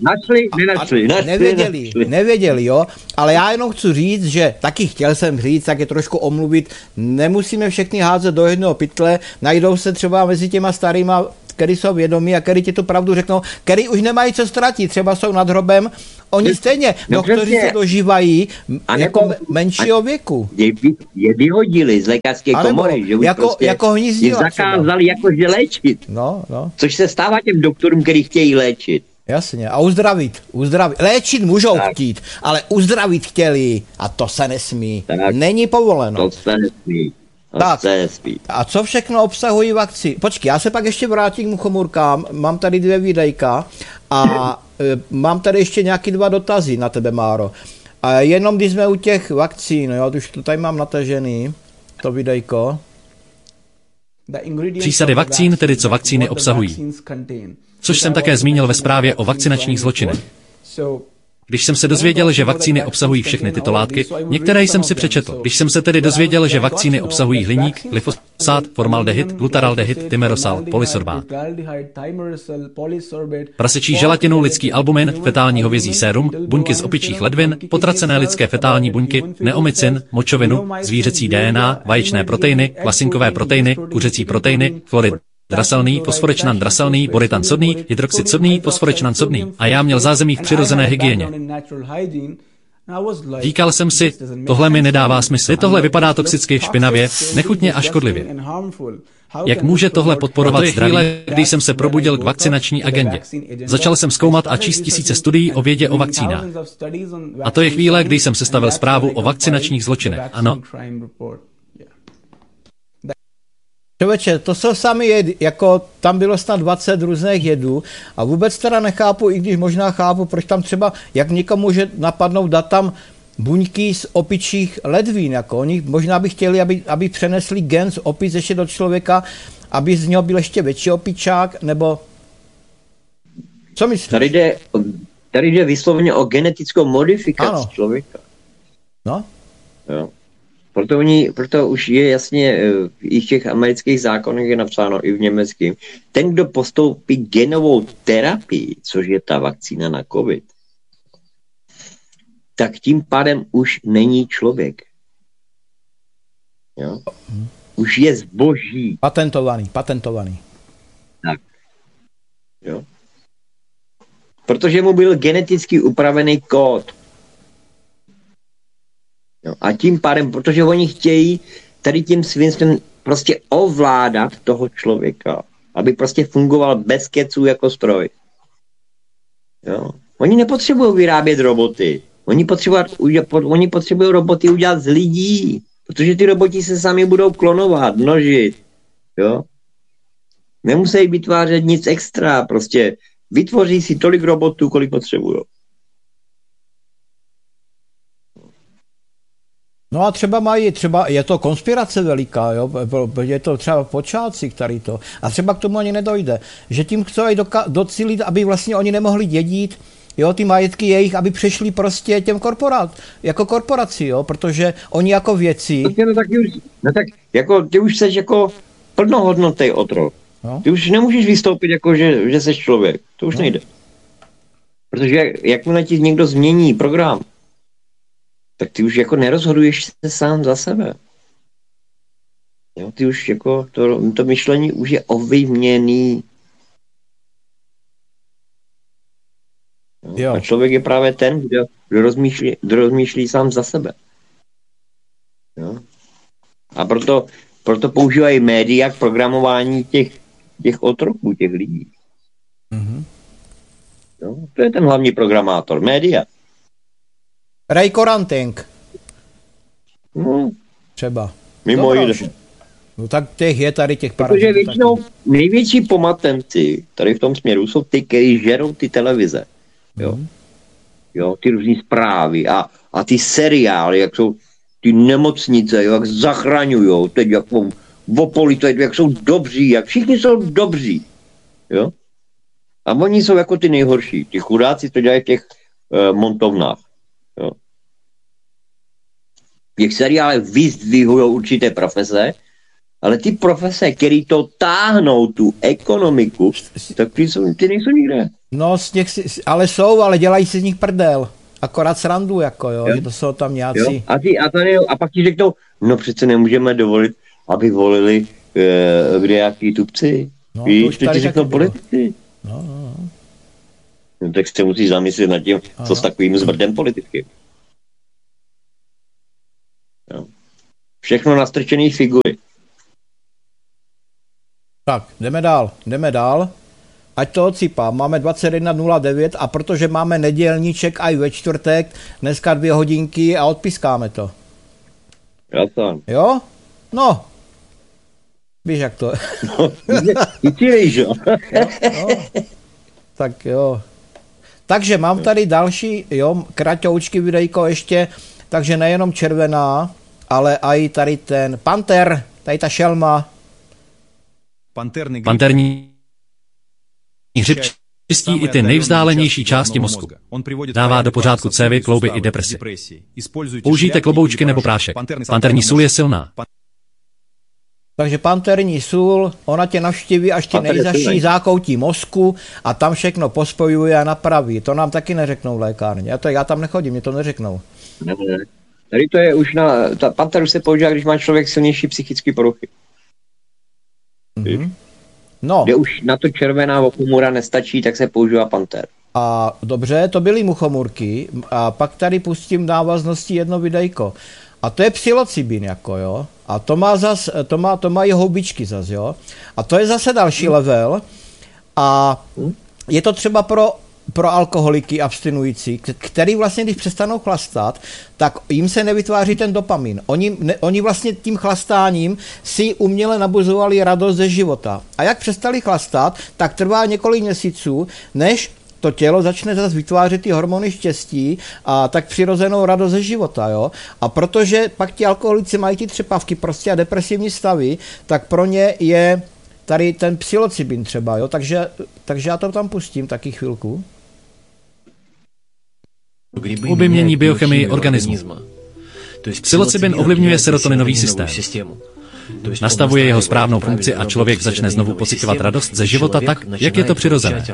Nevěděli, jo, ale já jenom chci říct, že taky chtěl jsem říct, tak je trošku omluvit, nemusíme všechny házet do jednoho pytle, najdou se třeba mezi těma starýma, který jsou vědomí a který ti tu pravdu řeknou, který už nemají co ztratit, třeba jsou nad hrobem, oni stejně, doktoři se dožívají jako menšího věku. Je vyhodili z lékařské komory, že už jako je zakázali jakože léčit. No. Což se stává těm doktorům, který chtějí léčit. Jasně, a uzdravit. Léčit můžou chtít, ale uzdravit chtěli a to se nesmí. Tak, není povoleno. To se nesmí. A co všechno obsahují vakcíny? Počkej, já se pak ještě vrátím k chomůrkám, mám tady 2 videjka a mám tady ještě nějaký 2 dotazy na tebe, Máro. A jenom když jsme u těch vakcín, jo, už to tady mám natažený, to videjko. Přísady vakcín, tedy co vakcíny obsahují. Což jsem také zmínil ve zprávě o vakcinačních zločinech. Když jsem se dozvěděl, že vakcíny obsahují všechny tyto látky, některé jsem si přečetl. Když jsem se tedy dozvěděl, že vakcíny obsahují hliník, glyfosát, formaldehyd, glutaraldehyd, tymerosal, polysorbát, prasečí želatinu, lidský albumin, fetální hovězí sérum, buňky z opičích ledvin, potracené lidské fetální buňky, neomycin, močovinu, zvířecí DNA, vaječné proteiny, kvasinkové proteiny, kuřecí proteiny, chlorid draselný, fosforečnan draselný, boritan sodný, hydroxid sodný, fosforečnan sodný. A já měl zázemí v přirozené hygieně. Říkal jsem si, tohle mi nedává smysl. Tohle vypadá toxicky, špinavě, nechutně a škodlivě. Jak může tohle podporovat zdraví? Když jsem se probudil k vakcinační agendě. Začal jsem zkoumat a číst tisíce studií o vědě o vakcínách. A to je chvíle, kdy jsem sestavil zprávu o vakcinačních zločinech. Ano. Člověče, to jsou sami jedy, jako tam bylo snad 20 různých jedů a vůbec teda nechápu, i když možná chápu, proč tam třeba, jak někomu může napadnout dát tam buňky z opičích ledvín, jako oni možná by chtěli, aby přenesli gen z opic ještě do člověka, aby z něho byl ještě větší opičák, nebo co myslíš? Tady jde vysloveně o genetickou modifikaci člověka. No? Jo. Proto už je jasně i v těch amerických zákonech je napsáno, i v německém. Ten, kdo postoupí genovou terapii, což je ta vakcína na COVID, tak tím pádem už není člověk. Jo? Už je zboží. Patentovaný. Tak. Jo? Protože mu byl geneticky upravený kód. Jo, a tím pádem, protože oni chtějí tady tím svinstvím prostě ovládat toho člověka, aby prostě fungoval bez keců jako stroj. Jo. Oni nepotřebují vyrábět roboty. Oni potřebují roboty udělat z lidí, protože ty roboti se sami budou klonovat, množit. Jo. Nemusí vytvářet nic extra, prostě vytvoří si tolik robotů, kolik potřebují. No a třeba je to konspirace veliká, jo? Je to třeba počátcích tady to. A třeba k tomu ani nedojde. Že tím chcou docílit, aby vlastně oni nemohli dědit, jo, ty majetky jejich, aby přešli prostě těm korporaci, jo, protože oni jako věci... No tak jako ty už seš jako plnohodnotný otrok. No? Ty už nemůžeš vystoupit jako, že seš člověk. To už nejde. Protože jakmile ti někdo změní program, tak ty už jako nerozhoduješ se sám za sebe. Jo, ty už jako to myšlení už je ovlivněný. Jo. A člověk je právě ten, kdo rozmýšlí sám za sebe. Jo. A proto používají média k programování těch otroků, těch lidí. Mm-hmm. Jo, to je ten hlavní programátor, média. Ray Koranting. No. Třeba. Mimo jiné. No tak těch je tady těch parazitů. Protože většinou největší pomatenci tady v tom směru jsou ty, kteří žerou ty televize. Jo. Jo, ty různý zprávy a ty seriály, jak jsou ty nemocnice, jak zachraňujou, teď jak v okolí, jak jsou dobří, jak všichni jsou dobří. Jo. A oni jsou jako ty nejhorší. Ty chudáci to dělají v těch montovnách. Jo. těch seriálech vyzdvihují určité profese, ale ty profese, které to táhnou, tu ekonomiku, tak ty nejsou nikde. No, ale dělají si z nich prdel. Akorát srandu, jako jo, že to jsou tam nějací. A pak ti řeknou, no přece nemůžeme dovolit, aby volili kdejaký tupci. No, víš, to ti řeknou politici. No, tak se musíš zamyslet nad tím, co s takovým zvrdem politiky. No. Všechno nastrčený figury. Tak, jdeme dál. Ať to odsýpá. Máme 21.09 a protože máme nedělníček a i ve čtvrtek, dneska 2 hodinky a odpískáme to. Jasně. Jo? No. Víš, jak to je. No, ty víš, jo. No. Tak jo. Takže mám tady další, kraťoučky videjko ještě, takže nejenom červená, ale i tady ten panter, tady ta šelma. Panterní hřib čistí i ty nejvzdálenější části mozku. Dává do pořádku cévy, klouby i depresi. Použijte kloboučky nebo prášek. Panterní sůl je silná. Takže panterní sůl, ona tě navštíví až ty nejzaší zákoutí mozku a tam všechno pospojuje a napraví. To nám taky neřeknou v lékárně. Já tam nechodím, mě to neřeknou. Ne. Tady to je už panter už se používá, když má člověk silnější psychické poruchy. No. Kde už na to červená muchomůra nestačí, tak se používá panter. A dobře, to byly muchomůrky a pak tady pustím návaznosti jedno videjko. A to je psilocybin, jako jo. A to mají houbičky zas, jo. A to je zase další level. A je to třeba pro alkoholiky abstinující, který vlastně, když přestanou chlastat, tak jim se nevytváří ten dopamin. Oni vlastně tím chlastáním si uměle nabuzovali radost ze života. A jak přestali chlastat, tak trvá několik měsíců, než to tělo začne zase vytvářet ty hormony štěstí a tak přirozenou radost ze života, jo. A protože pak ti alkoholici mají ty třepavky prostě a depresivní stavy, tak pro ně je tady ten psilocybin třeba, jo. Takže já to tam pustím taky chvilku. Houby mění biochemii organismu. Psilocybin ovlivňuje serotoninový systém. Nastavuje jeho správnou funkci a člověk začne znovu pociťovat radost ze života tak, jak je to přirozené.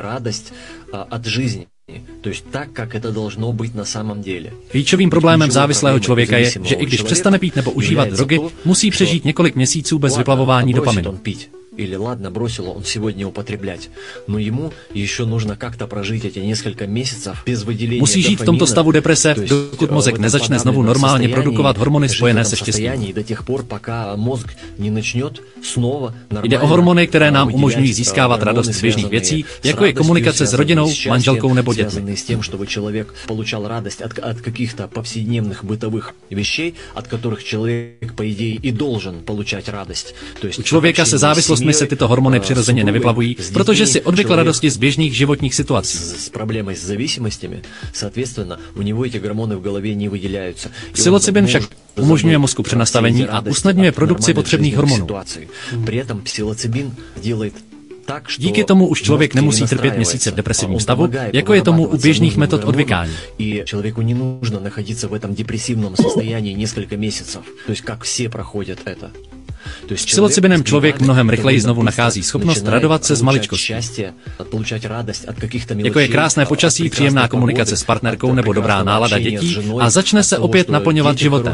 Klíčovým problémem závislého člověka je, že i když přestane pít nebo užívat drogy, musí přežít několik měsíců bez vyplavování dopaminu. Или ладно, бросил он сегодня употреблять, но ему еще нужно как-то прожить эти несколько месяцев без выделения. Musí žít v tomto stavu deprese, dokud mozek nezačne znovu normálně produkovat hormony spojené se štěstím. До тех пор, пока мозг не начнет снова нормально. Jde o hormony, které nám umožňují získávat radost z běžných věcí, jako je komunikace s rodinou, manželkou nebo dětmi. S tím, чтобы человек получал радость от каких-то повседневных бытовых вещей, от которых человек по идее и должен получать радость. U člověka se závislostmi se tyto hormony přirozeně nevyplavují, protože si odvykl radosti z běžných životních situací. S problémy s závislostmi, соответственно, у него эти гормоны в голове не выделяются. Psilocybin však umožňuje mozku přenastavení a usnadňuje produkci potřebných hormonů. При этом псилоцибин делает. Díky tomu už člověk nemusí trpět měsíce v depresivním stavu, jako je tomu u běžných metod odvykání. И человеку не нужно находиться в этом депрессивном состоянии несколько месяцев. То есть как все проходят это. S psilocybinem člověk mnohem rychleji znovu nachází schopnost radovat se z maličkostí. Jako je krásné počasí, příjemná komunikace s partnerkou nebo dobrá nálada dětí a začne se opět naplňovat životem.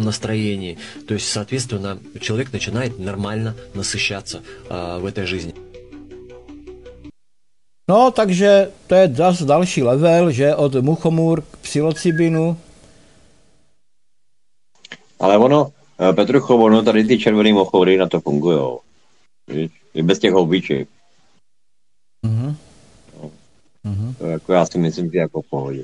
No, takže to je zase další level, že od muchomůr k psilocybinu. Ale ono, Petrucho, tady ty červený mochory na to fungujou. I bez těch houbiček. No. To jako já si myslím, že jako v pohodě.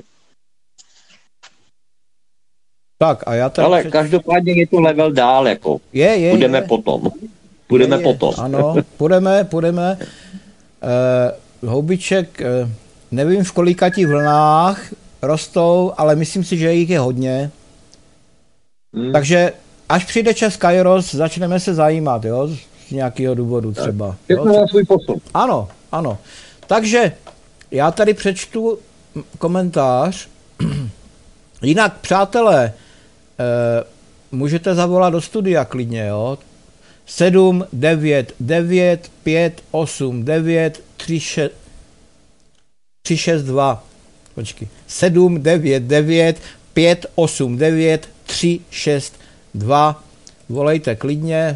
Tak a já tady... Ale každopádně je to level dál, jako. Půjdeme potom. Potom. Ano, půjdeme. Houbiček, nevím v kolikati vlnách rostou, ale myslím si, že jich je hodně. Takže až přijde čas Kairos, začneme se zajímat, jo, z nějakého důvodu třeba. Jo, na svůj postup. Ano. Takže já tady přečtu komentář. Jinak, přátelé, můžete zavolat do studia klidně, jo. 7, 9, 9, 5, 8, 9, 3, 6, 2. Počkej. 7, 9, 9, 5, 8, 9, 3, 6, 2. Volejte klidně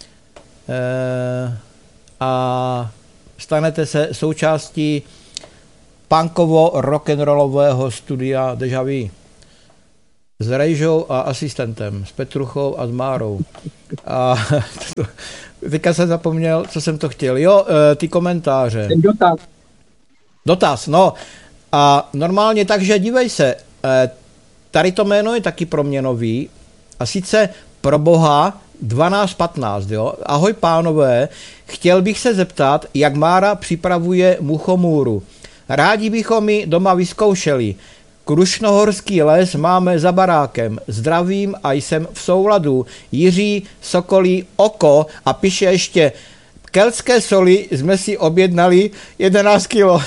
a stanete se součástí punkovo rock'n'rollového studia Deja Vu. S Rejžou a asistentem, s Petruchou a s Márou. A teďka jsem zapomněl, co jsem to chtěl. Jo, ty komentáře. Ten dotaz. Dotaz, no. A normálně, takže dívej se, tady to jméno je taky pro mě nový. A sice pro boha 1215, jo. Ahoj pánové, chtěl bych se zeptat, jak Mára připravuje muchomůru. Rádi bychom ji doma vyzkoušeli. Krušnohorský les máme za barákem. Zdravím a jsem v souladu. Jiří Sokolí Oko a píše ještě keltské soli jsme si objednali 11 kilo.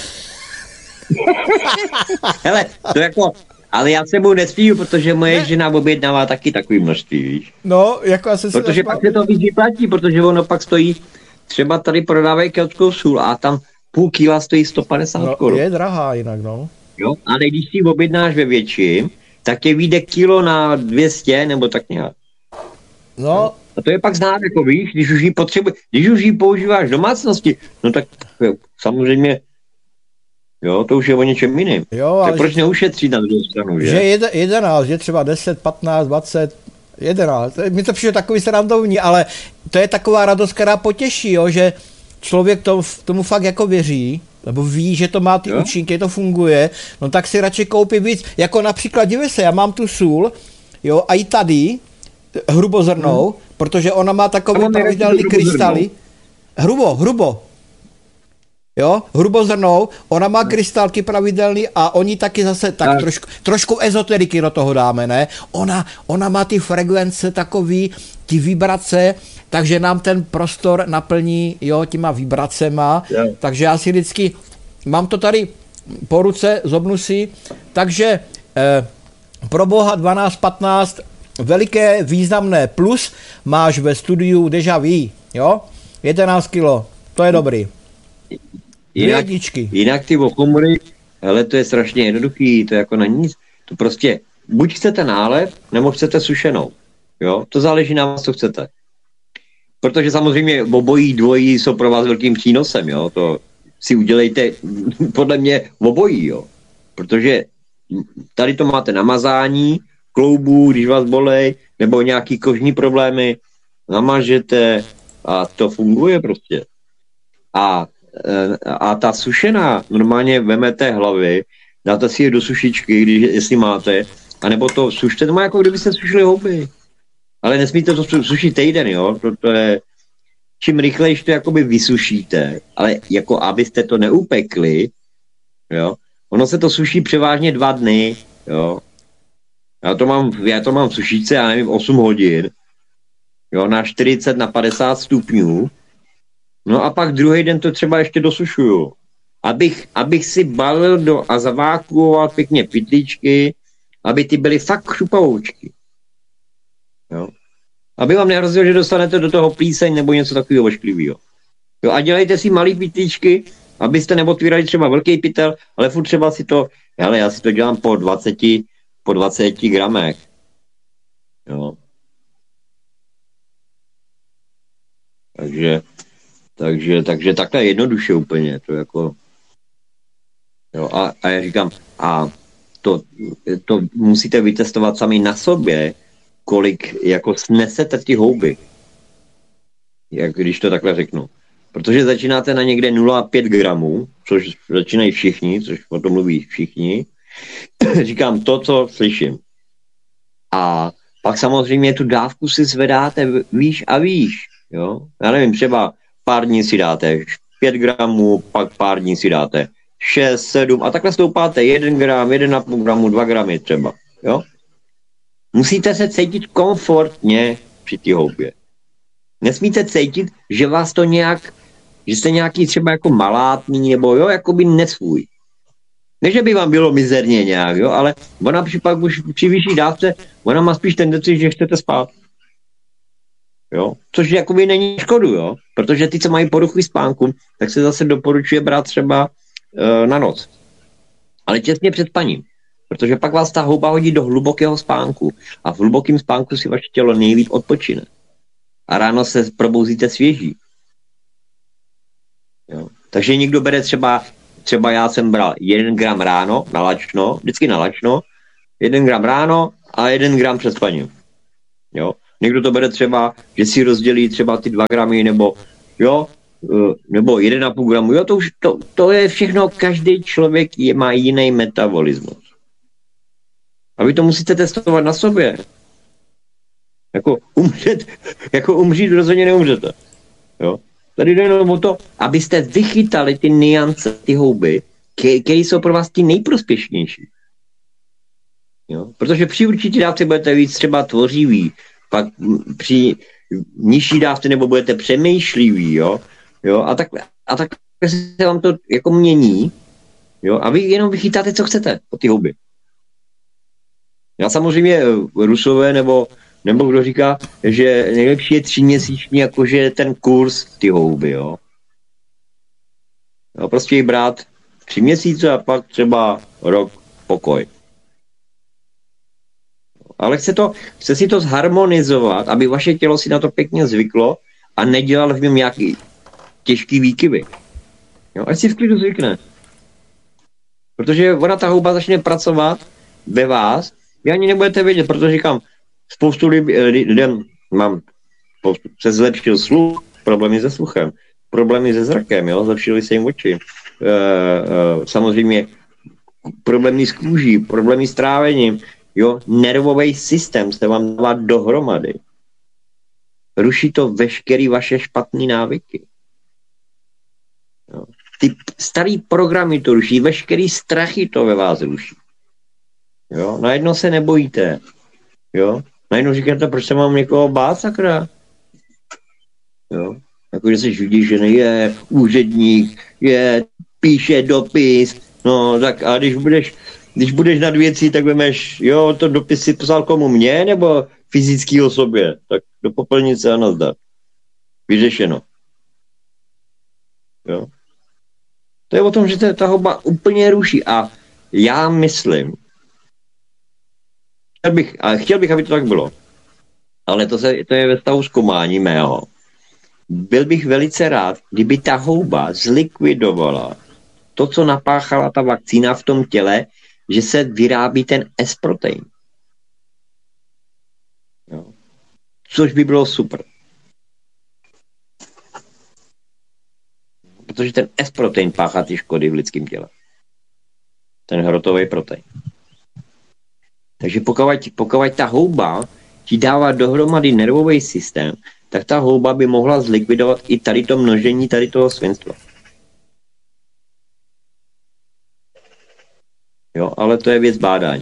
Hele, to jako, ale já se mu nesmíju, protože moje žena objednává taky takový množství, víš. No, jako asi se protože pak se to víc vyplatí, protože ono pak stojí, třeba tady prodávají keltskou sůl a tam půl kila stojí 150 korun. Je drahá jinak, no. Jo, ale když si objednáš ve větším, tak tě vyjde kilo na 200 nebo tak nějak. No. A to je pak znát, jako víš, když už ji používáš v domácnosti, no tak jo, samozřejmě, jo, to už je o něčem jiným. Jo, ale proč neušetřit na druhou stranu, že? Že 11, je třeba 10, 15, 20, 11. Mi to přijde takový srandovní, ale to je taková radost, která potěší, jo, že člověk tomu fakt jako věří, nebo ví, že to má ty účinky, to funguje, no tak si radši koupí víc. Jako například, dívej se, já mám tu sůl, jo, a i tady, hrubozrnou, protože ona má takový pravidelný krystaly. Hrubo. Jo, hrubozrnou, ona má krystalky pravidelný a oni taky zase tak trošku ezoteriky do toho dáme, ne? Ona má ty frekvence takový, ty vibrace, takže nám ten prostor naplní, jo, těma vibracema, takže já si vždycky, mám to tady po ruce, zobnu si, takže pro boha 12-15, veliké významné plus máš ve studiu Deja Vu, jo, 11 kilo, to je dobrý. Jinak ty okomory, ale to je strašně jednoduchý, to je jako na nic, to prostě, buď chcete nálev, nebo chcete sušenou, jo, to záleží na vás, co chcete. Protože samozřejmě obojí dvojí jsou pro vás velkým přínosem, jo, to si udělejte podle mě obojí, jo, protože tady to máte namazání, kloubů, když vás bolej, nebo nějaký kožní problémy, namažete a to funguje prostě. A ta sušená normálně vemete hlavy, dáte si je do sušičky, jestli máte, anebo to sušte, to má jako kdybyste sušili houby. Ale nesmíte to sušit týden, jo, to je, čím rychleji to jakoby vysušíte, ale jako abyste to neupekli, jo, ono se to suší převážně 2 dny, jo. Já to mám v sušičce, já nevím, 8 hodin, jo, na 40, na 50 stupňů, no a pak druhý den to třeba ještě dosušuju. Abych si balil a zavákuoval pěkně pytlíčky, aby ty byly fakt křupavoučky. Jo. Aby vám nehrozilo, že dostanete do toho plíseň nebo něco takového ošklivého. Jo, a dělejte si malý pytlíčky, abyste neotvírali třeba velký pytel, ale furt třeba si to, hele, já si to dělám po 20 gramech. Jo. Takže takhle jednoduše úplně, to jako, jo, a já říkám, a to musíte vytestovat sami na sobě, kolik jako snesete ty houby, jak když to takhle řeknu. Protože začínáte na někde 0,5 gramů, což začínají všichni, což o tom mluví všichni. Říkám to, co slyším. A pak samozřejmě tu dávku si zvedáte výš a výš, jo. Já nevím, třeba pár dní si dáte 5 gramů, pak pár dní si dáte 6, 7 a takhle stoupáte 1 gram, 1,5 gramu, 2 gramy třeba, jo. Musíte se cítit komfortně při té houbě. Nesmíte cítit, že vás to nějak, že jste nějaký třeba jako malátný, nebo jo, jako by nesvůj. Ne, že by vám bylo mizerně nějak, jo, ale ona pak už při vyšší dávce, ona má spíš tendenci, že chcete spát. Jo? Což jakoby není škodu, jo? Protože ty, co mají poruchy spánku, tak se zase doporučuje brát třeba na noc. Ale těsně před spaním. Protože pak vás ta houba hodí do hlubokého spánku. A v hlubokém spánku si vaše tělo nejlíp odpočine. A ráno se probouzíte svěží. Jo? Takže někdo bere třeba já jsem bral 1 gram ráno, vždycky na lačno, 1 gram ráno a 1 gram před spaním. Jo? Někdo to bere třeba, že si rozdělí třeba ty 2 gramy, nebo 1,5 gramu. Jo, to je všechno, každý člověk má jiný metabolismus. A vy to musíte testovat na sobě. Jako umřít rozhodně neumřete. Jo? Tady jde jenom o to, abyste vychytali ty niance, ty houby, které jsou pro vás ty nejprospěšnější. Jo? Protože při určitě dávce budete víc třeba tvořivý, pak při nižší dávce nebo budete přemýšlivý, jo? A tak se vám to jako mění, jo? A vy jenom vychytáte, co chcete od ty houby. Já samozřejmě Rusové nebo kdo říká, že nejlepší je 3měsíční, jakože ten kurz ty houby, jo. Prostě ji brát 3 měsíce a pak třeba rok pokoj. Ale chce si to zharmonizovat, aby vaše tělo si na to pěkně zvyklo a nedělalo v něm nějaký těžký výkyvy. Jo, ať si v klidu zvykne. Protože ona ta houba začne pracovat ve vás, vy ani nebudete vědět, protože říkám, spoustu lidem se zlepšil sluch, problémy se sluchem, problémy se zrakem, jo, zlepšily se jim oči. Samozřejmě problémy s kůží, problémy s trávením, jo, nervový systém se vám dává dohromady. Ruší to veškerý vaše špatné návyky. Jo. Ty starý programy to ruší, veškerý strachy to ve vás ruší. Jo, najednou se nebojíte. Jo, najednou říkáte, proč se mám někoho bát, sakra? Jo, jako, že jsi vyděšený, je úředník, píše dopis, no, tak a když budeš nad věcí, tak vemeš, jo, to dopis si psal komu, mě, nebo fyzický osobě, tak do popelnice a nazdar. Vyřešeno. Jo. To je o tom, že ta houba úplně ruší a já myslím, chtěl bych, aby to tak bylo. Ale to je ve stavu zkoumání mého. Byl bych velice rád, kdyby ta houba zlikvidovala to, co napáchala ta vakcína v tom těle, že se vyrábí ten S-protein. Jo. Což by bylo super. Protože ten S-protein páchá ty škody v lidském těle. Ten hrotový protein. Takže pokud ta houba ti dává dohromady nervový systém, tak ta houba by mohla zlikvidovat i tady to množení tady toho svinstva. Jo, ale to je věc bádání.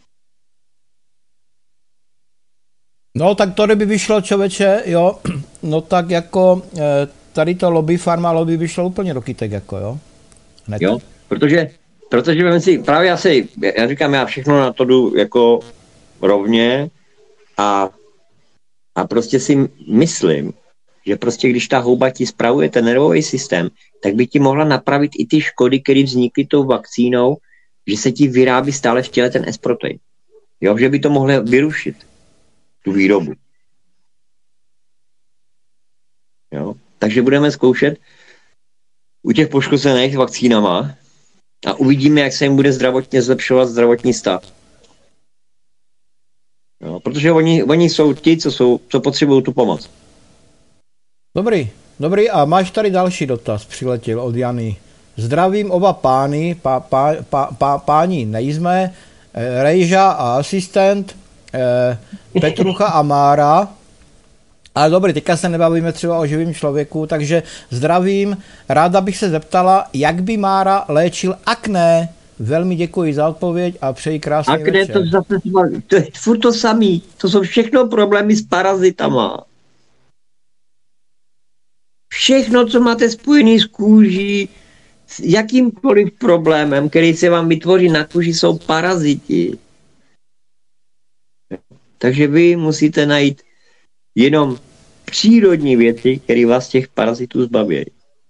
No, tak to kdyby vyšlo, člověče, jo, no tak jako tady to lobby, farma lobby vyšlo úplně do kytek, jako jo. Hned. Jo, protože právě já říkám, já všechno na to jdu jako rovně a prostě si myslím, že prostě když ta houba ti spravuje ten nervový systém, tak by ti mohla napravit i ty škody, které vznikly tou vakcínou, že se ti vyrábí stále v těle ten S-protein. Jo, že by to mohlo vyrušit tu výrobu. Jo, takže budeme zkoušet u těch poškozených vakcínama a uvidíme, jak se jim bude zdravotně zlepšovat zdravotní stav. Jo, protože oni jsou ti, co potřebují tu pomoc. Dobrý, a máš tady další dotaz, přiletěl od Jany. Zdravím oba pány, páni nejsme, Rejža a asistent, Petrucha a Mára. Ale dobrý, teďka se nebavíme třeba o živým člověku, takže zdravím. Ráda bych se zeptala, jak by Mára léčil akné. Velmi děkuji za odpověď a přeji krásný akné, večer. To je furt to samý. To jsou všechno problémy s parazitama. Všechno, co máte spojené s kůží, s jakýmkoliv problémem, který se vám vytvoří na kůži, jsou paraziti. Takže vy musíte najít jenom přírodní věci, které vás těch parazitů zbaví.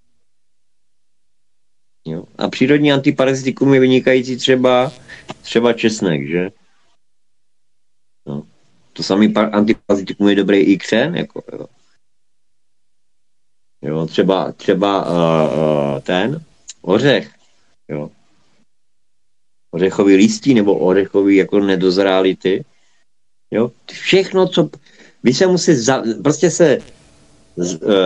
Jo? A přírodní antiparazitikum je vynikající třeba česnek, že? No. To samý antiparazitikum je dobrý i křen, jako, jo. Jo, třeba ten ořech, jo. Ořechový listí nebo ořechový jako nedozrálý ty, jo. Všechno, co vy se musí prostě se